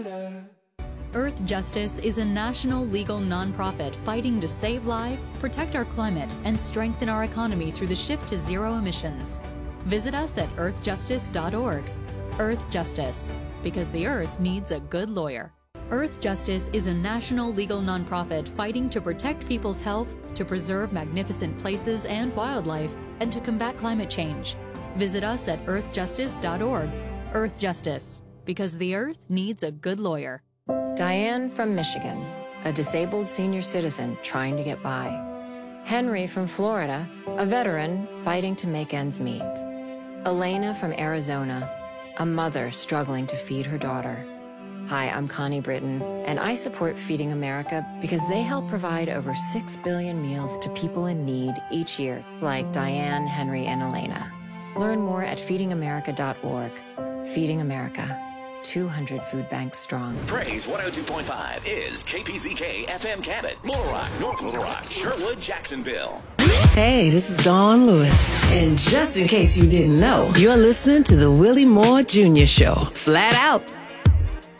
Earth Justice is a national legal nonprofit fighting to save lives, protect our climate, and strengthen our economy through the shift to zero emissions. Visit us at earthjustice.org. Earth Justice, because the Earth needs a good lawyer. Earth Justice is a national legal nonprofit fighting to protect people's health, to preserve magnificent places and wildlife, and to combat climate change. Visit us at earthjustice.org. Earth Justice, because the Earth needs a good lawyer. Diane from Michigan, a disabled senior citizen trying to get by. Henry from Florida, a veteran fighting to make ends meet. Elena from Arizona, a mother struggling to feed her daughter. Hi, I'm Connie Britton, and I support Feeding America because they help provide over 6 billion meals to people in need each year, like Diane, Henry, and Elena. Learn more at feedingamerica.org. Feeding America. 200 food banks strong. Praise 102.5 is KPZK FM Cabot, Little Rock, North Little Rock, Sherwood, Jacksonville. Hey, this is Dawn Lewis. And just in case you didn't know, you're listening to the Willie Moore Jr. Show. Flat out.